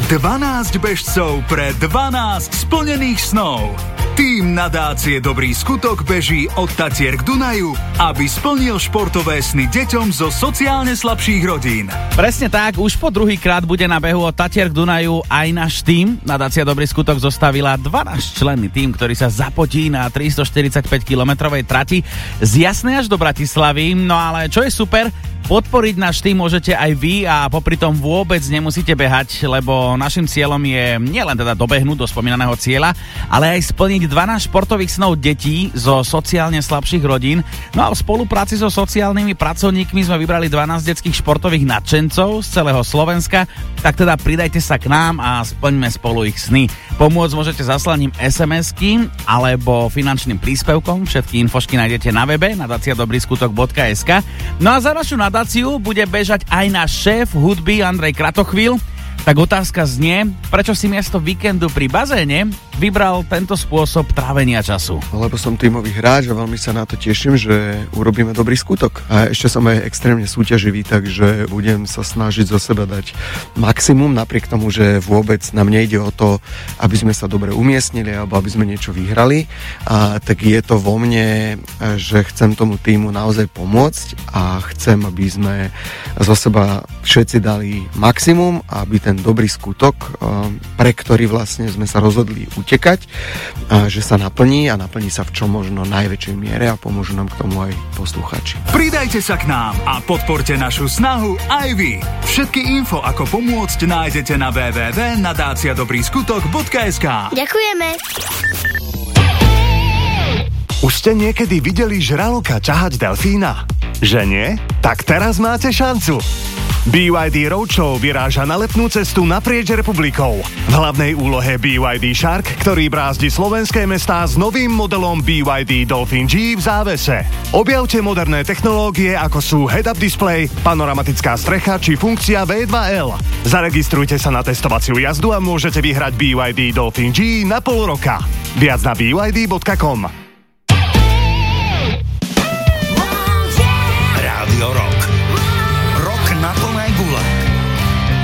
12 bežcov pre 12 splnených snov. Tým nadácie Dobrý skutok beží od Tatier k Dunaju, aby splnil športové sny deťom zo sociálne slabších rodín. Presne tak, už po druhýkrát bude na behu od Tatier k Dunaju aj náš tým. Nadácia Dobrý skutok zostavila 12-členný tým, ktorý sa zapotí na 345-kilometrovej trati z Jasnej až do Bratislavy. No ale čo je super, podporiť náš tým môžete aj vy a popri tom vôbec nemusíte behať, lebo našim cieľom je nielen teda dobehnúť do spomínaného cieľa, ale aj splniť 12 športových snov detí zo sociálne slabších rodín. No a v spolupráci so sociálnymi pracovníkmi sme vybrali 12 detských športových nadšencov z celého Slovenska, tak teda pridajte sa k nám a splňme spolu ich sny. Pomôcť môžete zaslaním SMS-ky alebo finančným príspevkom. Všetky infošky nájdete na webe nadáciadobryskutok.sk. No a za našu nadáciu bude bežať aj náš šéf hudby Andrej Kratochvíl. Tak otázka znie, prečo si miesto víkendu pri bazéne vybral tento spôsob trávenia času? Lebo som tímový hráč a veľmi sa na to teším, že urobíme dobrý skutok. A ešte som aj extrémne súťaživý, takže budem sa snažiť zo seba dať maximum, napriek tomu, že vôbec nám nejde o to, aby sme sa dobre umiestnili alebo aby sme niečo vyhrali. A tak je to vo mne, že chcem tomu tímu naozaj pomôcť a chcem, aby sme zo seba všetci dali maximum, aby ten dobrý skutok, pre ktorý vlastne sme sa rozhodli utekať, že sa naplní a naplní sa v čo možno najväčšej miere a pomôžu nám k tomu aj posluchači. Pridajte sa k nám a podporte našu snahu aj vy. Všetky info, ako pomôcť, nájdete na www.nadáciadobryskutok.sk. Ďakujeme. Už ste niekedy videli žraloka ťahať delfína? Že nie? Tak teraz máte šancu. BYD Roadshow vyráža na letnú cestu naprieč republikou. V hlavnej úlohe BYD Shark, ktorý brázdi slovenské mestá s novým modelom BYD Dolphin G v závese. Objavte moderné technológie, ako sú head-up display, panoramatická strecha či funkcia V2L. Zaregistrujte sa na testovaciu jazdu a môžete vyhrať BYD Dolphin G na pol roka. Viac na byd.com.